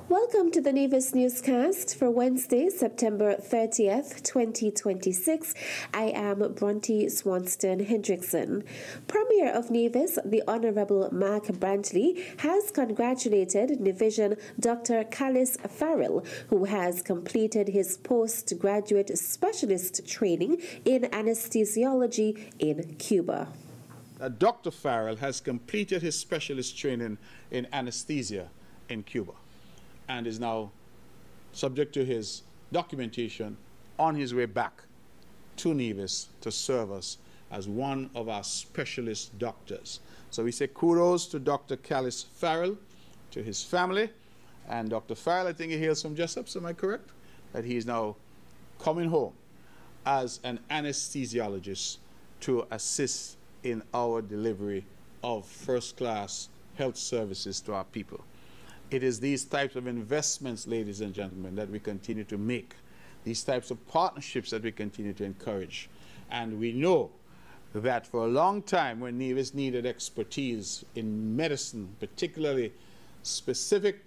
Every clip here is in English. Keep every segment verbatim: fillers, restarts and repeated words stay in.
Welcome to the Nevis Newscast for Wednesday, September thirtieth, twenty twenty-six. I am Bronte Swanston Hendrickson. Premier of Nevis, the Honourable Mark Brantley, has congratulated Division Doctor Callis Farrell, who has completed his postgraduate specialist training in anesthesiology in Cuba. Uh, Doctor Farrell has completed his specialist training in anesthesia in Cuba and is now, subject to his documentation, on his way back to Nevis to serve us as one of our specialist doctors. So we say kudos to Doctor Callis Farrell, to his family, and Doctor Farrell, I think he hails from Jessup, am I correct? That he is now coming home as an anesthesiologist to assist in our delivery of first-class health services to our people. It is these types of investments, ladies and gentlemen, that we continue to make, these types of partnerships that we continue to encourage. And we know that for a long time, when Nevis needed expertise in medicine, particularly specific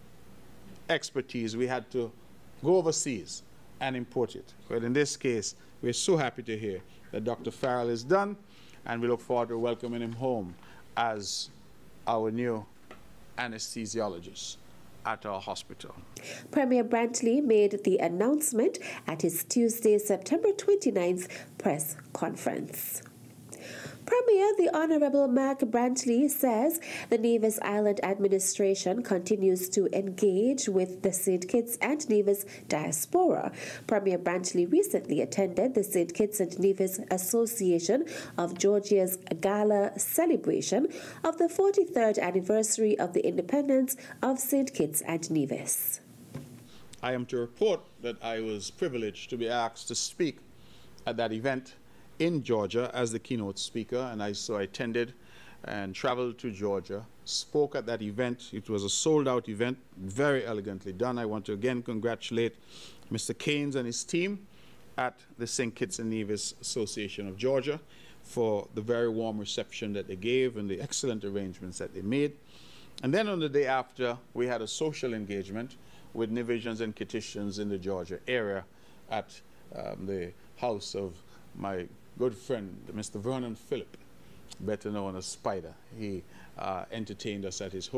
expertise, we had to go overseas and import it. But in this case, we're so happy to hear that Doctor Farrell is done, and we look forward to welcoming him home as our new anesthesiologist at our hospital. Premier Brantley made the announcement at his Tuesday, September twenty-ninth press conference. Premier, the Honourable Mark Brantley, says the Nevis Island administration continues to engage with the Saint Kitts and Nevis diaspora. Premier Brantley recently attended the Saint Kitts and Nevis Association of Georgia's gala celebration of the forty-third anniversary of the independence of Saint Kitts and Nevis. I am to report that I was privileged to be asked to speak at that event in Georgia as the keynote speaker, and I so I attended and traveled to Georgia, spoke at that event. It was a sold-out event, very elegantly done. I want to again congratulate Mister Keynes and his team at the Saint Kitts and Nevis Association of Georgia for the very warm reception that they gave and the excellent arrangements that they made. And then on the day after, we had a social engagement with Nevisians and Kittitians in the Georgia area at um, the house of my good friend, Mister Vernon Phillip, better known as Spider. He uh, entertained us at his home.